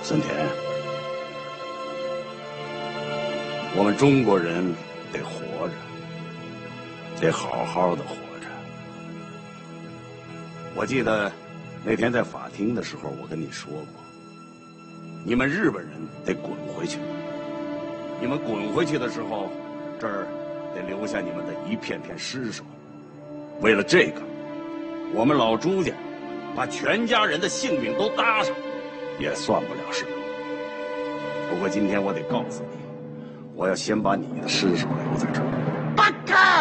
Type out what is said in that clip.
森田，我们中国人得活着，得好好的活着。我记得那天在法庭的时候，我跟你说过，你们日本人得滚回去。你们滚回去的时候，这儿得留下你们的一片片尸首。为了这个，我们老朱家把全家人的性命都搭上，也算不了什么。不过今天我得告诉你，我要先把你的尸首留在这儿。 バカ！